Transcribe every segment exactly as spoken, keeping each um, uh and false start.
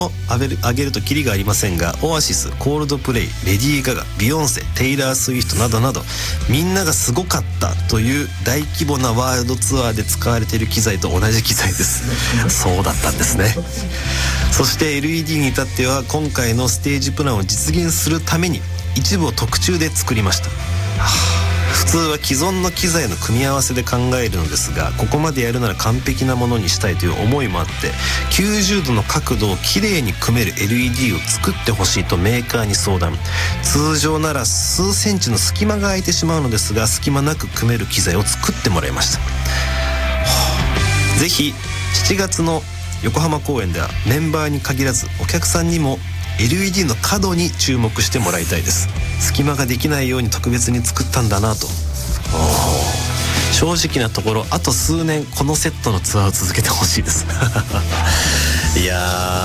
挙げる、挙げるとキリがありませんが、オアシス、コールドプレイ、レディー・ガガ、ビヨンセ、テイラー・スウィフトなどなど、みんながすごかったという大規模なワールドツアーで使われている機材と同じ機材ですそうだったんですね。そして エルイーディー に至っては今回のステージプランを実現するために一部を特注で作りました。はあ、普通は既存の機材の組み合わせで考えるのですが、ここまでやるなら完璧なものにしたいという思いもあって、きゅうじゅうどの角度をきれいに組める エルイーディー を作ってほしいとメーカーに相談。通常なら数センチの隙間が空いてしまうのですが、隙間なく組める機材を作ってもらいました。はあ、ぜひしちがつの横浜公演ではメンバーに限らずお客さんにも エルイーディー の角に注目してもらいたいです。隙間ができないように特別に作ったんだなと。正直なところあと数年このセットのツアーを続けてほしいですいや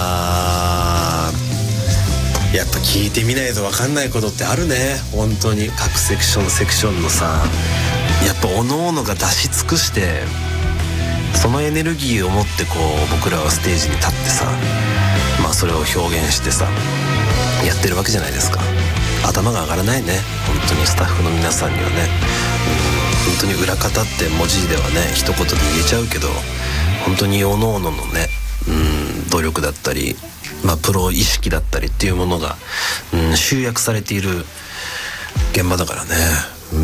ー、やっぱ聞いてみないと分かんないことってあるね。本当に各セクションセクションのさ、やっぱ各々が出し尽くして、そのエネルギーを持ってこう僕らはステージに立ってさ、まあそれを表現してさやってるわけじゃないですか。頭が上がらないね、本当にスタッフの皆さんにはね。うん、本当に裏方って文字ではね一言で言えちゃうけど、本当に各々のね、うん、努力だったり、まあプロ意識だったりっていうものが、うん、集約されている現場だからね。うん、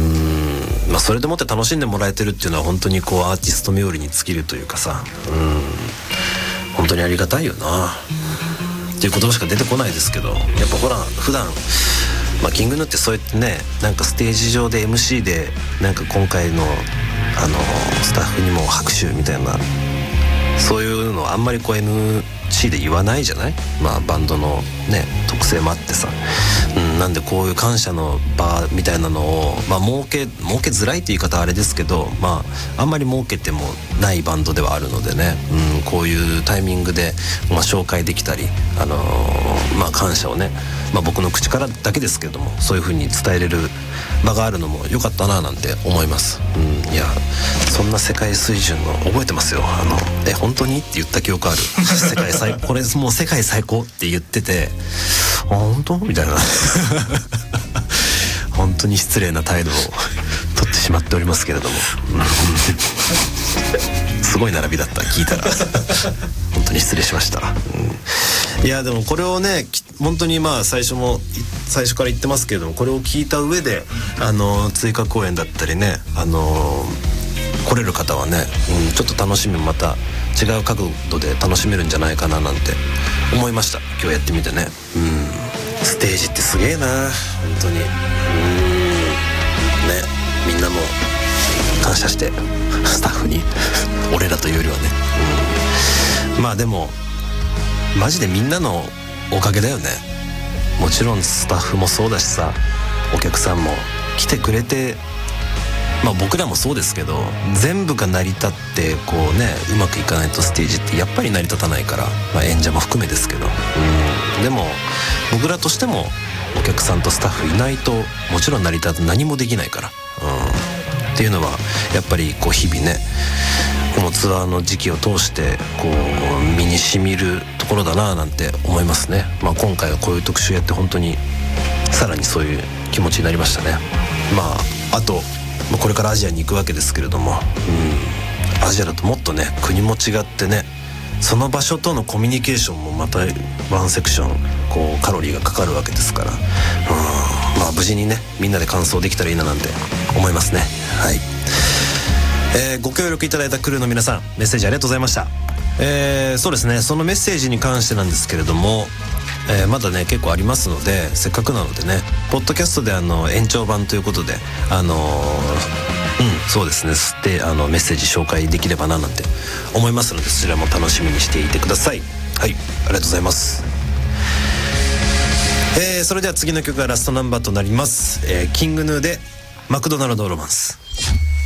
まあそれでもって楽しんでもらえてるっていうのは本当にこうアーティスト冥利に尽きるというかさ、うん、本当にありがたいよなっていう言葉しか出てこないですけど、やっぱほら普段まあ、キングヌーってそうやってね、なんかステージ上で エムシー でなんか今回のあのスタッフにも拍手みたいな、そういうのあんまりこう エムシー で言わないじゃない。まあバンドのね特性もあってさ、うん、なんでこういう感謝の場みたいなのをまあ儲け儲けづらいって言い方はあれですけど、まああんまり儲けてもないバンドではあるのでね、うん、こういうタイミングでまあ紹介できたり、あのー、まあ感謝をね、まあ僕の口からだけですけれどもそういう風に伝えれる場があるのも良かったななんて思います。うん、いやそんな世界水準の覚えてますよ。あのえ本当にって言った記憶ある世界最これもう世界最高って言ってて、あ本当みたいな本当に失礼な態度を取ってしまっておりますけれどもすごい並びだった、聞いたら本当に失礼しました、うん、いやでもこれをね本当にまあ最初も最初から言ってますけれども、これを聞いた上であの追加公演だったりね、あの来れる方はね、うん、ちょっと楽しみまた違う角度で楽しめるんじゃないかななんて思いました。今日やってみてね、うん、ステージってすげえな本当に。うんね、みんなも感謝してスタッフに俺らというよりはね、うん、まあでもマジでみんなのおかげだよね。もちろんスタッフもそうだしさ、お客さんも来てくれて、まあ僕らもそうですけど、全部が成り立ってこうねうまくいかないとステージってやっぱり成り立たないから、まあ、演者も含めですけど、うん、でも僕らとしてもお客さんとスタッフいないともちろん成り立って何もできないから、うん、っていうのはやっぱりこう日々ねこのツアーの時期を通してこう身に染みるところだななんて思いますね。まあ、今回はこういう特集やって本当にさらにそういう気持ちになりましたね。まああとこれからアジアに行くわけですけれども、うん、アジアだともっとね国も違ってね、その場所とのコミュニケーションもまたワンセクションこうカロリーがかかるわけですから、うん、まあ無事にねみんなで完走できたらいいななんて思いますね。はい、えー、ご協力いただいたクルーの皆さんメッセージありがとうございました。えー、そうですね、そのメッセージに関してなんですけれども、えー、まだね結構ありますので、せっかくなのでねポッドキャストであの延長版ということであのー、うんそうですねであのメッセージ紹介できればななんて思いますので、そちらも楽しみにしていてください。はい、ありがとうございます。えー、それでは次の曲がラストナンバーとなります、えー、キングヌーでマクドナルドロマンス。